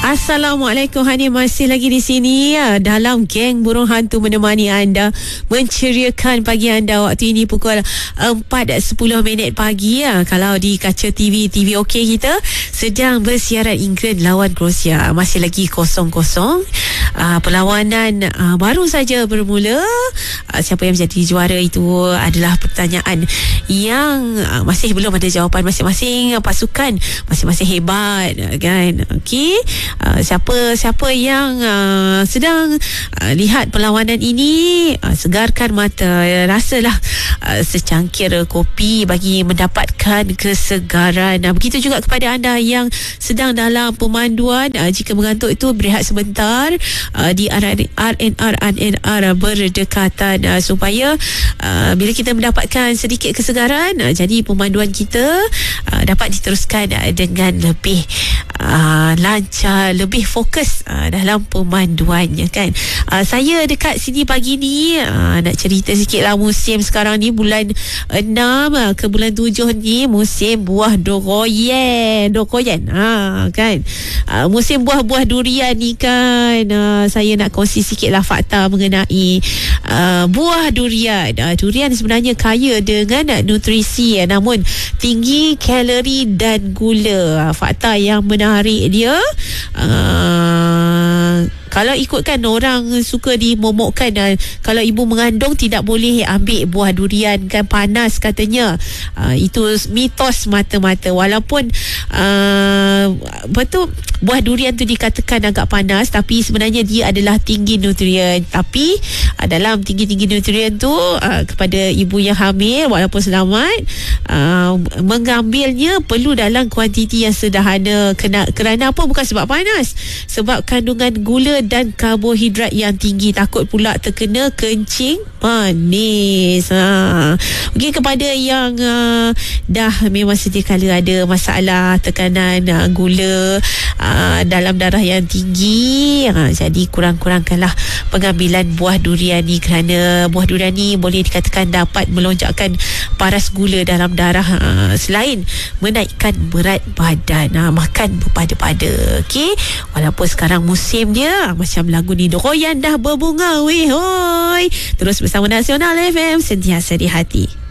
Assalamualaikum, Hani masih lagi di sini ya, dalam geng burung hantu menemani anda, menceriakan pagi anda. Waktu ini pukul 4.10 pagi ya. Kalau di kaca TV OK kita sedang bersiaran England lawan Kroasia, masih lagi 0-0. Perlawanan baru saja bermula. Siapa yang menjadi juara itu adalah pertanyaan yang masih belum ada jawapan. Masing-masing pasukan masing-masing hebat kan. Okey, siapa yang sedang lihat perlawanan ini, segarkan mata, rasalah secangkir kopi bagi mendapatkan kesegaran. Begitu juga kepada anda yang sedang dalam pemanduan, jika mengantuk itu berehat sebentar di RNR berdekatan, supaya bila kita mendapatkan sedikit kesegaran, jadi pemanduan kita dapat diteruskan dengan lebih lancar, lebih fokus dalam pemanduannya kan. Saya dekat sini pagi ni nak cerita sikit lah. Musim sekarang ni bulan 6 ke bulan 7 ni musim buah durian kan. Musim buah-buah durian ni kan. Saya nak kongsi sikit lah fakta mengenai buah durian. Durian sebenarnya kaya dengan nutrisi, namun tinggi kalori dan gula. Fakta yang menarik dia, kalau ikutkan orang suka dimomokkan, kalau ibu mengandung tidak boleh ambil buah durian kan, panas katanya. Itu mitos mata-mata. Walaupun buah durian tu dikatakan agak panas, tapi sebenarnya dia adalah tinggi nutrien. Tapi dalam tinggi-tinggi nutrien tu, kepada ibu yang hamil walaupun selamat, mengambilnya perlu dalam kuantiti yang sederhana. Kerana apa? Bukan sebab panas, sebab kandungan gula dan karbohidrat yang tinggi. Takut pula terkena kencing manis. Okey, kepada yang dah memang sedia kala ada masalah tekanan gula dalam darah yang tinggi, jadi kurang-kurangkanlah pengambilan buah durian ni, kerana buah durian ni boleh dikatakan dapat melonjakkan paras gula dalam darah, selain menaikkan berat badan. Makan berpada-pada. Okey, walaupun sekarang musim dia macam lagu ni, durian dah berbunga weh hoi. Terus bersama Nasional FM, sentiasa di hati.